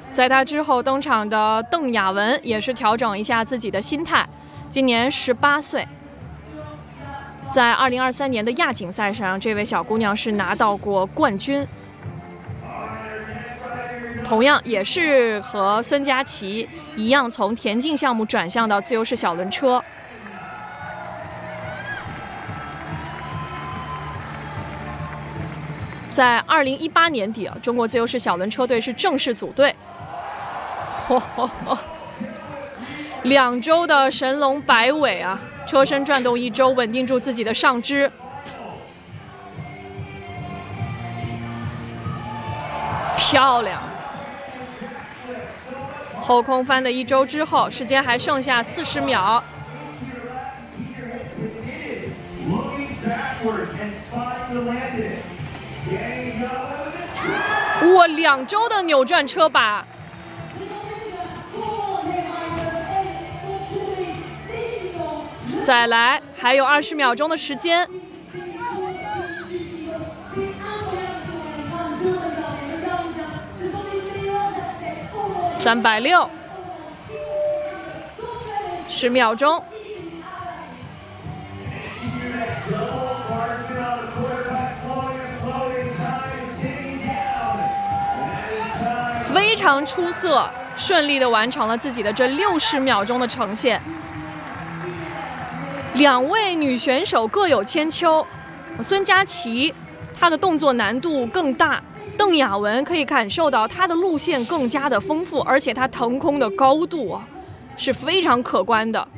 在他之后登场的邓雅文也是调整一下自己的心态，今年18岁。在2023年的亚锦赛上，这位小姑娘是拿到过冠军。同样也是和孙佳琪一样，从田径项目转向到自由式小轮车。在2018年底，中国自由式小轮车队是正式组队。2周的神龙摆尾啊，车身转动1周，稳定住自己的上肢。漂亮！后空翻的1周之后，时间还剩下40秒。哇，2周的扭转车把！再来，还有20秒钟的时间。360，10秒钟。非常出色，顺利地完成了自己的这60秒钟的呈现。2位女选手各有千秋，孙佳琪她的动作难度更大，邓雅文可以感受到她的路线更加的丰富，而且她腾空的高度啊是非常可观的。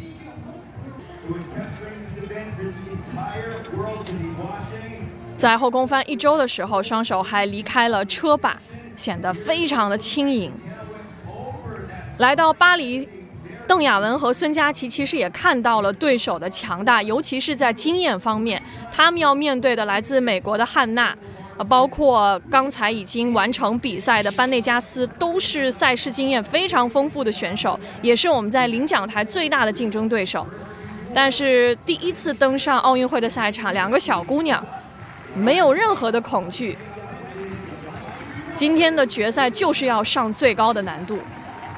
在后空翻1周的时候，双手还离开了车把，显得非常的轻盈。来到巴黎，邓雅文和孙佳琪其实也看到了对手的强大，尤其是在经验方面，他们要面对的来自美国的汉娜，包括刚才已经完成比赛的班内加斯，都是赛事经验非常丰富的选手，也是我们在领奖台最大的竞争对手。但是第一次登上奥运会的赛场，2个小姑娘没有任何的恐惧。今天的决赛就是要上最高的难度。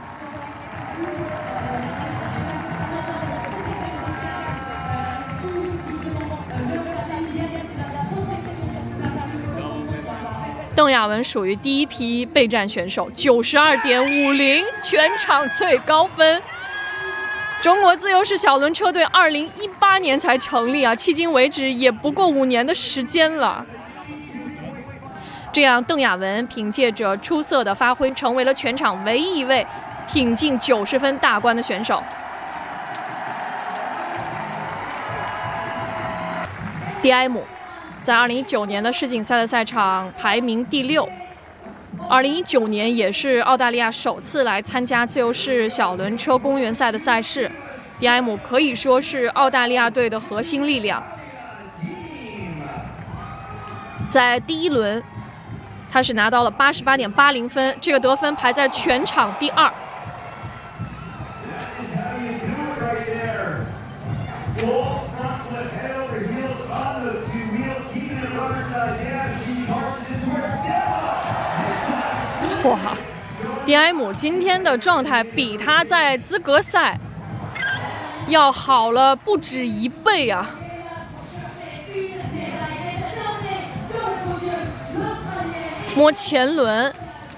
邓雅文属于第一批备战选手，92.50，全场最高分。中国自由式小轮车队2018年才成立啊，迄今为止也不过5年的时间了。这样，邓雅文凭借着出色的发挥，成为了全场唯一一位挺进90分大关的选手。DM 在2019年的世锦赛的赛场排名第6，2019年也是澳大利亚首次来参加自由式小轮车公园赛的赛事。DM 可以说是澳大利亚队的核心力量。在第1轮，他是拿到了88.80分，这个得分排在全场第2。哇 ，DM 今天的状态比他在资格赛要好了不止1倍啊！摸前轮，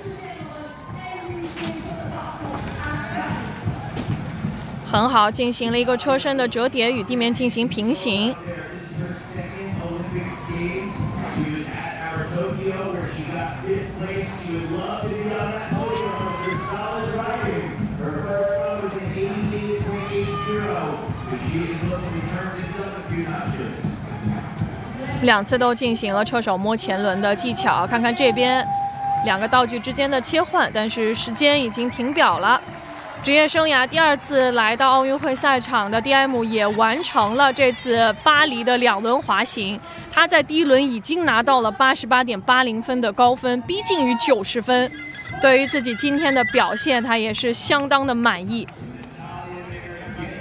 很好，进行了一个车身的折叠，与地面进行平行。2次都进行了车手摸前轮的技巧，看看这边2个道具之间的切换，但是时间已经停表了。职业生涯第2次来到奥运会赛场的 DM 也完成了这次巴黎的2轮滑行，他在第1轮已经拿到了88.80分的高分，逼近于90分。对于自己今天的表现，他也是相当的满意。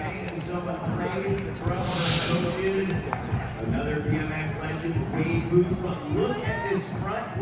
Boots